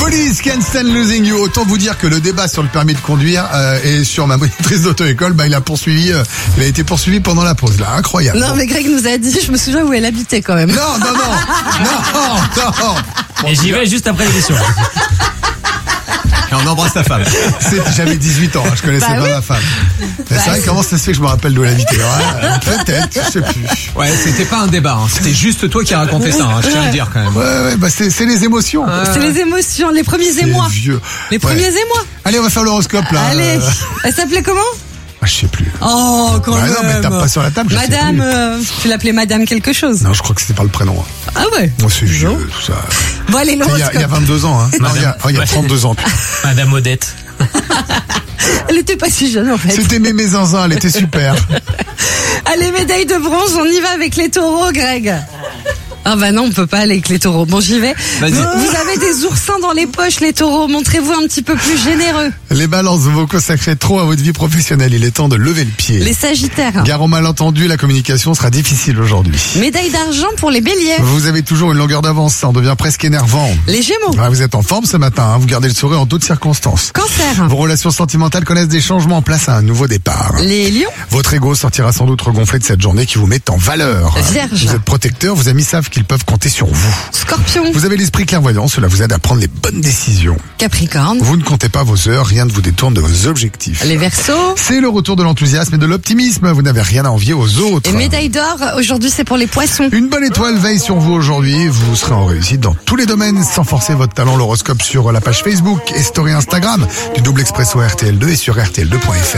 Police Can't Stand Losing You. Autant vous dire que le débat sur le permis de conduire et sur ma monitrice d'auto-école, il a été poursuivi pendant la pause là, incroyable. Non mais Greg nous a dit, je me souviens où elle habitait quand même. Non. Et j'y vais juste après l'émission. Et on embrasse ta femme. J'avais 18 ans, je connaissais pas ma femme. C'est vrai, comment ça se fait que je me rappelle d'où elle habitait? Peut-être, je sais plus. Ouais, c'était pas un débat, c'était juste toi qui racontais ça, je tiens à le dire quand même. Ouais, c'est les émotions. C'est les émotions, les premiers émois. Vieux. Les premiers émois. Allez, on va faire l'horoscope là. Allez, elle s'appelait comment? Je sais plus. Oh, quand même. Non, mais tape pas sur la table. Madame, tu l'appelais Madame quelque chose? Non, je crois que c'était pas le prénom. Ah ouais. Oh, c'est vieux, tout ça. Bon, allez, l'horoscope. Il y a 22 ans, hein. Non, il y a 32 ans. Madame Odette. Elle était pas si jeune en fait. C'était Mémé Zinzin, elle était super. Allez, médaille de bronze, on y va avec les taureaux, Greg. Ah bah non, on peut pas aller avec les taureaux. Bon, j'y vais. Vas-y. Vous avez des oursins dans les poches, les taureaux. Montrez-vous un petit peu plus généreux. Les balances, vous vous consacrez trop à votre vie professionnelle. Il est temps de lever le pied. Les sagittaires. Gare au malentendu, la communication sera difficile aujourd'hui. Médaille d'argent pour les béliers. Vous avez toujours une longueur d'avance, ça en devient presque énervant. Les gémeaux. Vous êtes en forme ce matin, vous gardez le sourire en toutes circonstances. Cancer. Vos relations sentimentales connaissent des changements, place à un nouveau départ. Les lions. Votre ego sortira sans doute regonflé de cette journée qui vous met en valeur. Vierge. Vous êtes protecteur, vos amis savent qu'ils peuvent compter sur vous. Scorpion. Vous avez l'esprit clairvoyant, cela vous aide à prendre les bonnes décisions. Capricorne. Vous ne comptez pas vos heures, rien ne vous détourne de vos objectifs. Les Verseaux. C'est le retour de l'enthousiasme et de l'optimisme, vous n'avez rien à envier aux autres. Et médaille d'or, aujourd'hui c'est pour les poissons. Une bonne étoile veille sur vous aujourd'hui, vous serez en réussite dans tous les domaines sans forcer votre talent. L'horoscope sur la page Facebook et story Instagram du Double Expresso RTL2 et sur RTL2.fr.